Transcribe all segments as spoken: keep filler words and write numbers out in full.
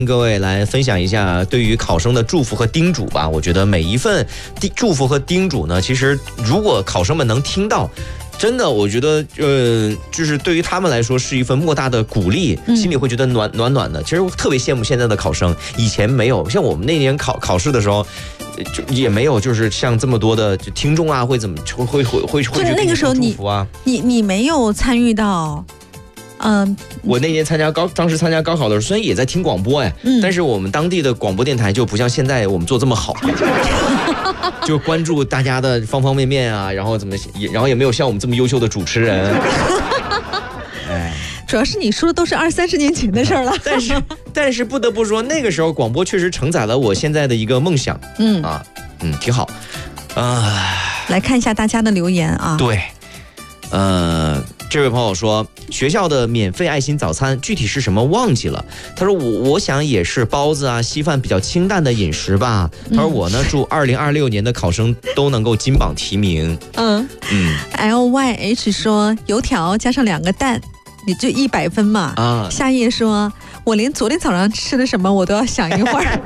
各位来分享一下对于考生的祝福和叮嘱吧。我觉得每一份祝福和叮嘱呢，其实如果考生们能听到，真的，我觉得，呃，就是对于他们来说是一份莫大的鼓励，心里会觉得暖暖暖的。其实我特别羡慕现在的考生，以前没有，像我们那年考考试的时候，就也没有，就是像这么多的听众啊，会怎么会会会会会那个时候你你你没有参与到。嗯、呃， 我那年参加高，当时参加高考的时候，虽然也在听广播哎，嗯、但是我们当地的广播电台就不像现在我们做这么好，就关注大家的方方面面啊，然后怎么，然后也没有像我们这么优秀的主持人。哎， 主要是你说的都是二三十年前的事儿了。 但是，但是不得不说，那个时候广播确实承载了我现在的一个梦想。嗯啊，嗯，挺好。啊， 来看一下大家的留言啊。 对，呃。这位朋友说，学校的免费爱心早餐具体是什么忘记了。他说我我想也是包子啊稀饭比较清淡的饮食吧。他说我呢祝二零二六年的考生都能够金榜题名。嗯嗯 L Y H 说油条加上两个蛋，你就一百分嘛。啊，夏夜说我连昨天早上吃的什么我都要想一会儿。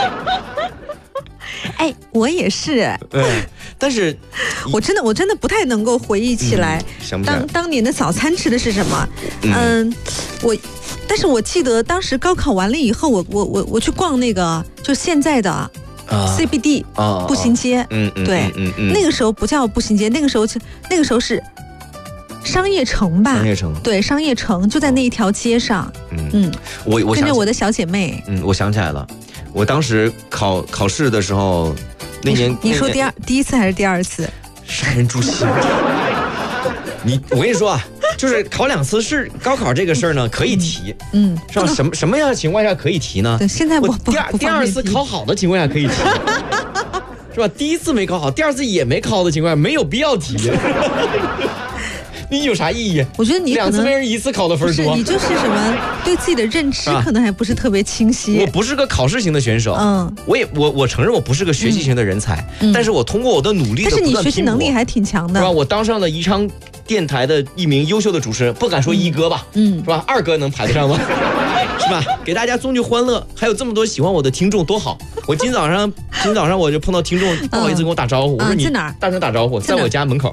哎，我也是。 对，但是我真的我真的不太能够回忆起来， 嗯、 当当年的早餐吃的是什么。嗯，嗯我，但是我记得当时高考完了以后，我我我我去逛那个就现在的 C B D、啊、步行街。嗯嗯，对，嗯嗯，那个时候不叫步行街，那个时候那个时候是商业城吧？ 商业城， 对，商业城就在那一条街上。嗯嗯， 我我跟着我的小姐妹。 嗯，我想起来了。我当时考考试的时候，那年你说第二第一次还是第二次？ 杀人诛心！你我跟你说啊，就是考两次试，高考这个事儿呢可以提，嗯，是吧？什么什么样的情况下可以提呢？ 对，现在我第二第二次考好的情况下可以提，是吧？第一次没考好，第二次也没考好的情况下没有必要提。你有啥意义？ 我觉得你两次没人一次考的分多。 你就是什么对自己的认知可能还不是特别清晰。 我不是个考试型的选手，嗯，我也我我承认我不是个学习型的人才，嗯、但是我通过我的努力的不断拼搏， 但是你学习能力还挺强的， 是吧？我当上了宜昌电台的一名优秀的主持人，不敢说一哥吧，嗯，是吧？二哥能排得上吗？是吧？给大家送去欢乐，还有这么多喜欢我的听众，多好！我今早上今早上我就碰到听众，不好意思跟我打招呼，我说你在哪儿？ 大声打招呼，在我家门口。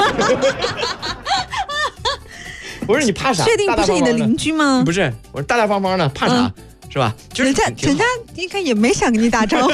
我说你怕啥？ 确定不是你的邻居吗？ 不是，我说大大方方的，怕啥？嗯、是吧？就是人家人家应该也没想跟你打招呼。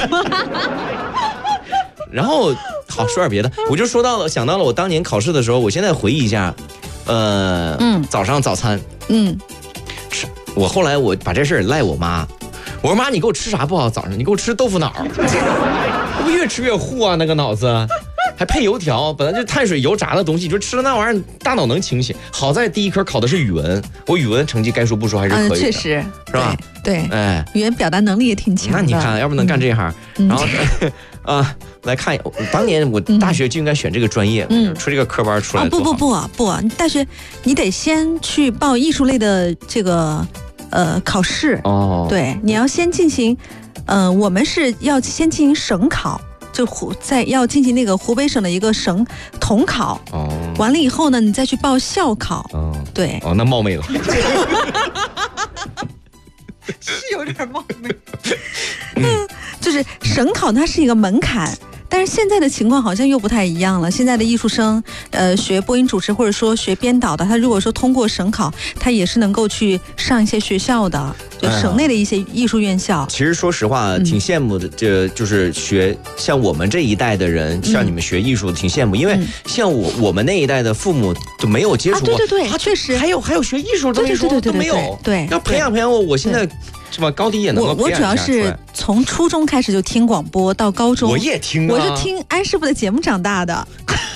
然后好说点别的，我就说到了，想到了我当年考试的时候，我现在回忆一下，呃，嗯，早上早餐，嗯，吃。我后来我把这事儿赖我妈，我说妈，你给我吃啥不好？早上你给我吃豆腐脑，这不越吃越糊啊，那个脑子。还配油条，本来就碳水油炸的东西，就吃了那玩意儿，大脑能清醒。好在第一科考的是语文，我语文成绩该说不说还是可以的， 确、嗯、实是吧？ 对，哎，语言表达能力也挺强的。 那你看，要不能干这行，嗯、然后啊，来看，当年我大学就应该选这个专业，嗯，出这个科班出来、 哦。不不不不，大学你得先去报艺术类的这个呃考试哦，对，你要先进行，呃，我们是要先进行省考。就湖在要进行那个湖北省的一个省统考，哦，完了以后呢，你再去报校考，哦，对， 哦，那冒昧了， 是有点冒昧，嗯，就是省考它是一个门槛。但是现在的情况好像又不太一样了。现在的艺术生，呃，学播音主持或者说学编导的，他如果说通过省考，他也是能够去上一些学校的，就省内的一些艺术院校。 其实说实话，挺羡慕的，这就是学像我们这一代的人，嗯、像你们学艺术的，挺羡慕，因为像我我们那一代的父母都没有接触过， 啊、对对对，确实还有还有学艺术的那时候都没有， 对， 要培养培养我，我现在。是吧？高低也能够我我主要是从初中开始就听广播，到高中我也听、啊， 我是听安师傅的节目长大的。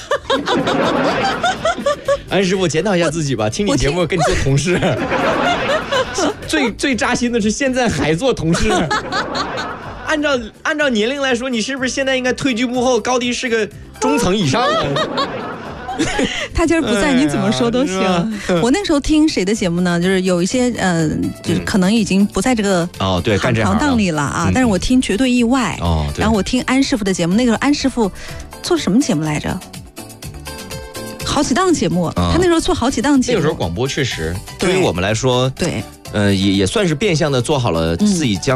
安师傅检讨一下自己吧，听你节目跟你做同事，最最扎心的是现在还做同事。按照按照年龄来说，你是不是现在应该退居幕后？高低是个中层以上的。 他今儿不在，你怎么说都行。我那时候听谁的节目呢？就是有一些，嗯、呃，就是可能已经不在这个哦对干这行当里了啊。嗯、但是我听绝对意外哦，然后我听安师傅的节目，那个时候安师傅做什么节目来着？好几档节目，哦、他那时候做好几档节目。 那个时候广播确实对于我们来说， 对呃，也也算是变相的做好了自己将